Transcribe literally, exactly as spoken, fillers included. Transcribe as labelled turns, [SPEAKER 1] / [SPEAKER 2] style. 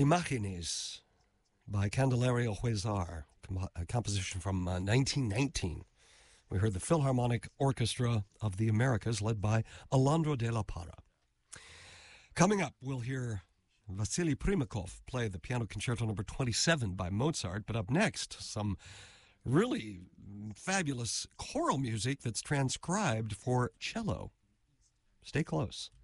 [SPEAKER 1] Imágenes by Candelario Huizar, com- a composition from uh, nineteen nineteen. We heard the Philharmonic Orchestra of the Americas led by Alejandro de la Parra. Coming up, we'll hear Vasily Primakov play the Piano Concerto number twenty-seven by Mozart, but up next, some really fabulous choral music that's transcribed for cello. Stay close.